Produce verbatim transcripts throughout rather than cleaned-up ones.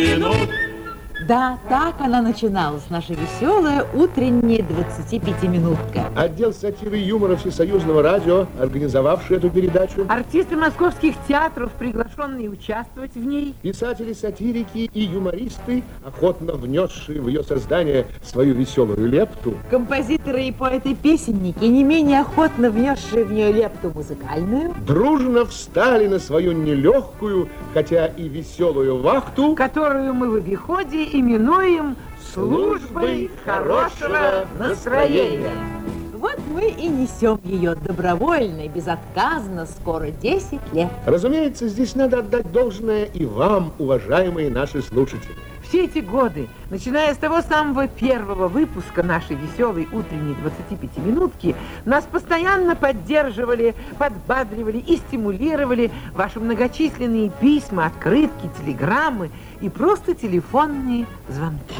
минут. Да, так она начиналась, наша веселая утренняя двадцатипятиминутка. Отдел сатиры и юмора Всесоюзного радио, организовавший эту передачу. Артисты московских театров, приглашенные участвовать в ней. Писатели-сатирики и юмористы, охотно внесшие в ее создание свою веселую лепту. Композиторы и поэты-песенники, не менее охотно внесшие в нее лепту музыкальную. Дружно встали на свою нелегкую, хотя и веселую вахту, Которую мы в обиходе именуем службой хорошего настроения. Вот мы и несем ее добровольно и безотказно скоро десять лет. Разумеется, здесь надо отдать должное и вам, уважаемые наши слушатели. Все эти годы, начиная с того самого первого выпуска нашей веселой утренней двадцатипятиминутки, нас постоянно поддерживали, подбадривали и стимулировали ваши многочисленные письма, открытки, телеграммы и просто телефонные звонки.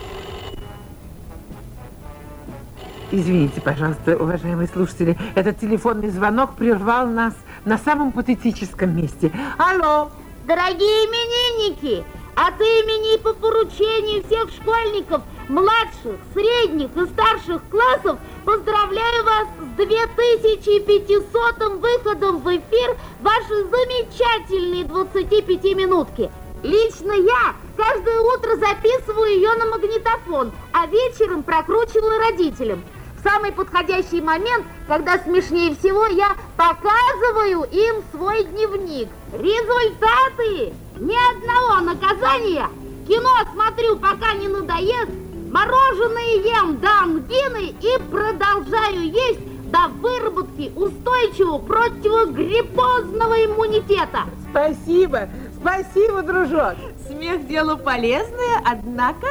Извините, пожалуйста, уважаемые слушатели, этот телефонный звонок прервал нас на самом патетическом месте. Алло! Дорогие именинники, от имени и по поручению всех школьников младших, средних и старших классов поздравляю вас с две тысячи пятисотым выходом в эфир вашей замечательной двадцатипятиминутки. Лично я каждое утро записываю ее на магнитофон, а вечером прокручиваю родителям. В самый подходящий момент, когда смешнее всего, я показываю им свой дневник. Результаты! Ни одного наказания. Кино смотрю, пока не надоест. Мороженое ем до ангины и продолжаю есть до выработки устойчивого противогриппозного иммунитета. Спасибо, спасибо, дружок. Смех дело полезное, однако...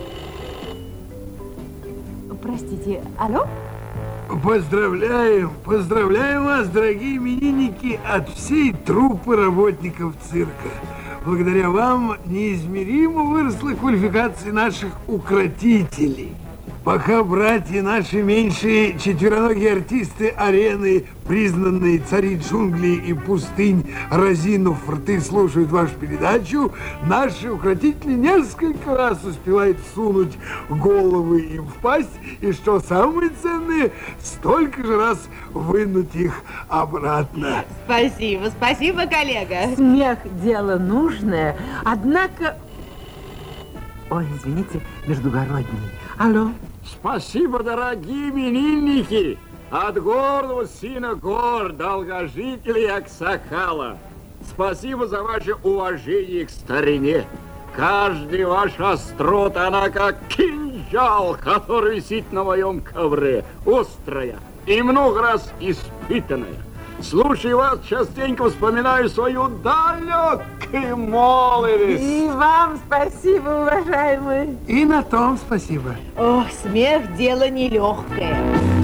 Простите, алло? Поздравляем, поздравляем вас, дорогие именинники, от всей труппы работников цирка. Благодаря вам неизмеримо выросла квалификация наших укротителей. Пока братья наши меньшие четвероногие артисты арены, признанные цари джунглей и пустынь, разинув рты, слушают вашу передачу, наши укротители несколько раз успевают сунуть головы им в пасть, и, что самое ценное, столько же раз вынуть их обратно. Спасибо, спасибо, коллега. Смех – дело нужное, однако... Ой, извините, междугородний. Алло? Спасибо, дорогие именинники, от гордого сына гор, долгожителей Аксакала. Спасибо за ваше уважение к старине. Каждая ваша острота, она как кинжал, который висит на моем ковре, острая и много раз испытанная. Слушая вас, частенько вспоминаю свою далекую молодость. И вам спасибо, уважаемый. И на том спасибо. Ох, смех дело нелегкое.